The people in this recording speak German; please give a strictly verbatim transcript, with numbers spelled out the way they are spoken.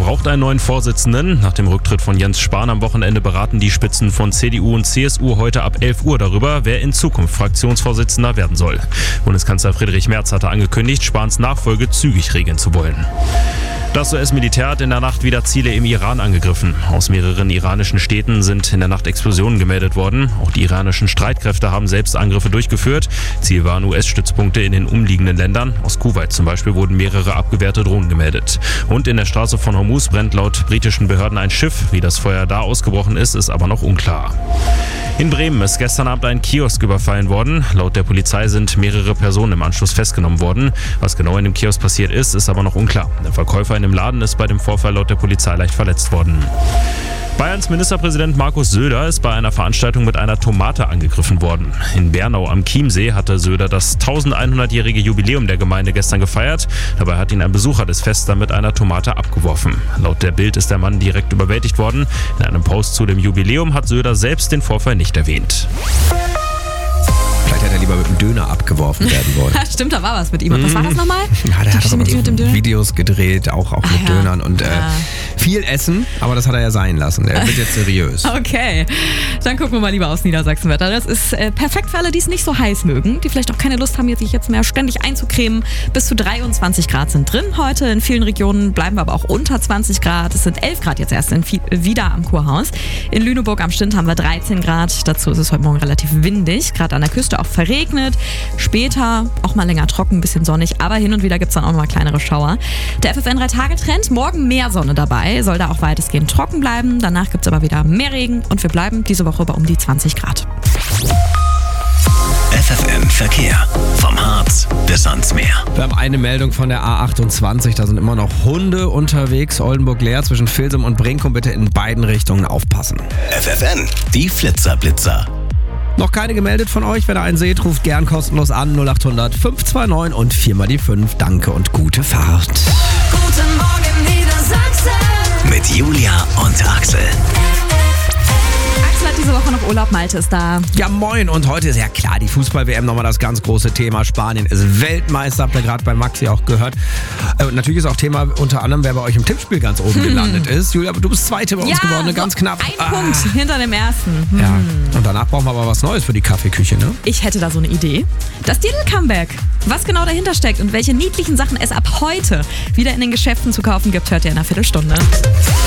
braucht einen neuen Vorsitzenden. Nach dem Rücktritt von Jens Spahn am Wochenende beraten die Spitzen von C D U und C S U heute ab elf Uhr darüber, wer in Zukunft Fraktionsvorsitzender werden soll. Bundeskanzler Friedrich Merz hatte angekündigt, Spahns Nachfolge zügig regeln zu wollen. Das U S-Militär hat in der Nacht wieder Ziele im Iran angegriffen. Aus mehreren iranischen Städten sind in der Nacht Explosionen gemeldet worden. Auch die iranischen Streitkräfte haben selbst Angriffe durchgeführt. Ziel waren U S-Stützpunkte in den umliegenden Ländern. Aus Kuwait zum Beispiel wurden mehrere abgewehrte Drohnen gemeldet. Und in der Straße von Hormuz brennt laut britischen Behörden ein Schiff. Wie das Feuer da ausgebrochen ist, ist aber noch unklar. In Bremen ist gestern Abend ein Kiosk überfallen worden. Laut der Polizei sind mehrere Personen im Anschluss festgenommen worden. Was genau in dem Kiosk passiert ist, ist aber noch unklar. Der Verkäufer in dem Laden ist bei dem Vorfall laut der Polizei leicht verletzt worden. Bayerns Ministerpräsident Markus Söder ist bei einer Veranstaltung mit einer Tomate angegriffen worden. In Bernau am Chiemsee hatte Söder das elfhundertjährige Jubiläum der Gemeinde gestern gefeiert. Dabei hat ihn ein Besucher des Fests dann mit einer Tomate abgeworfen. Laut der Bild ist der Mann direkt überwältigt worden. In einem Post zu dem Jubiläum hat Söder selbst den Vorfall nicht erwähnt. Vielleicht hätte er lieber mit dem Döner abgeworfen werden wollen. Stimmt, da war was mit ihm. Und was war das nochmal? Ja, der Die hat Geschichte aber mit ihm so mit dem Döner? Videos gedreht, auch, auch mit Ah, ja. Dönern und äh, Ja. viel Essen, aber das hat er ja sein lassen. Er wird jetzt seriös. Okay, dann gucken wir mal lieber aufs Niedersachsenwetter. Das ist äh, perfekt für alle, die es nicht so heiß mögen, die vielleicht auch keine Lust haben, sich jetzt mehr ständig einzucremen. Bis zu dreiundzwanzig Grad sind drin heute. In vielen Regionen bleiben wir aber auch unter zwanzig Grad. Es sind elf Grad jetzt erst in, wieder am Kurhaus. In Lüneburg am Stint haben wir dreizehn Grad. Dazu ist es heute Morgen relativ windig, gerade an der Küste auch verregnet. Später auch mal länger trocken, ein bisschen sonnig, aber hin und wieder gibt es dann auch noch mal kleinere Schauer. Der F F N drei Tage Trend, morgen mehr Sonne dabei, soll da auch weitestgehend trocken bleiben. Danach gibt es aber wieder mehr Regen und wir bleiben diese Woche bei um die zwanzig Grad. F F N Verkehr. Vom Harz bis ans Meer. Wir haben eine Meldung von der A achtundzwanzig, da sind immer noch Hunde unterwegs. Oldenburg-Leer zwischen Vilsum und Brinkum, bitte in beiden Richtungen aufpassen. F F N, die Flitzer-Blitzer. Noch keine gemeldet von euch? Wenn ihr einen seht, ruft gern kostenlos an null acht hundert fünf zwei neun und vier mal die fünf. Danke und gute Fahrt. Guten Morgen Niedersachsen. Mit Julia und Axel. Axel hat diese Woche noch Urlaub, Malte ist da. Ja, moin. Und heute ist ja klar, die Fußball-W M nochmal das ganz große Thema. Spanien ist Weltmeister, habt ihr gerade bei Maxi auch gehört. Und natürlich ist auch Thema unter anderem, wer bei euch im Tippspiel ganz oben gelandet ist. Julia, aber du bist Zweite bei uns Ja, geworden, ne? so ganz knapp. Ein Ah. Punkt hinter dem ersten. Hm. Ja, und danach brauchen wir aber was Neues für die Kaffeeküche, ne? Ich hätte da so eine Idee. Das Lidl-Comeback. Was genau dahinter steckt und welche niedlichen Sachen es ab heute wieder in den Geschäften zu kaufen gibt, hört ihr in einer Viertelstunde.